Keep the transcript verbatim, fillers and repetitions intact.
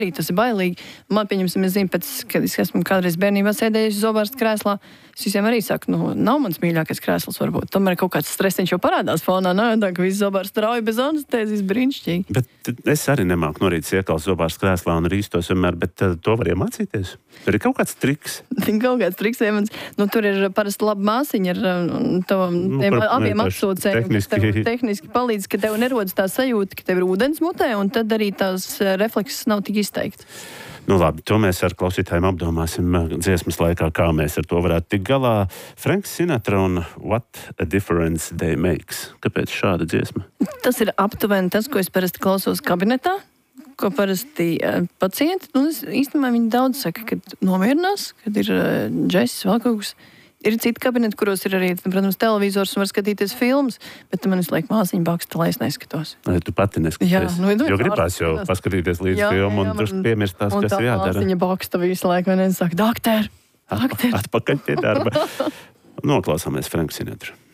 Tas ir bailīgi. Man, pieņemsim, es zinu, pēc, kad es esmu kādreiz bērnībā sēdējuši zobārsta krēslā, es visiem arī saku, nu, nav mans mīļākais krēsls varbūt. Tomēr kaut kāds stresiņš jau parādās fonā, nē, tā, ka viss zobārsta rauj bez anestēzijas brīnišķīgi. Bet es arī nemāku no rīta iekalt zobārsta krēslā un rīstos vienmēr, bet uh, to var iemācīties. Tur ir kaut kāds triks. Kaut kāds triks, ja mans, nu, tur ir parasti laba māsiņa ar tavam, nu, tiem abiem atsūcējiem, tehniski. Kas tev tehniski palīdz, ka tev nerodas tā sajūta, ka tev ir ūdens mutē, un tad arī tās reflekses nav tik izteikti. Nu labi, to mēs ar klausītājiem apdomāsim dziesmas laikā, kā mēs ar to varētu tikt galā. Frank Sinatra un What a Difference They Makes. Kāpēc šāda dziesma? Tas ir aptuveni tas, ko es parasti klausos kabinetā, ko parasti uh, pacienti, nu, īstenībā viņi daudz saka, kad nomierinās, kad ir uh, džesis, vēl kaut kas. Ir citi kabineti, kuros ir arī, protams, televizors un var skatīties filmas, bet man visu laiku māsiņa baksta, lai es neskatos. Lai tu pati neskaties. Jā, nu, jo gribās jau paskatīties līdz filmu un tur piemirst tās, kas ir jādara. Un tā māsiņa baksta visu laiku, un es saku, doktor, doktor. Atpakaļ pie darba. Noklausāmies Frank Sinatra.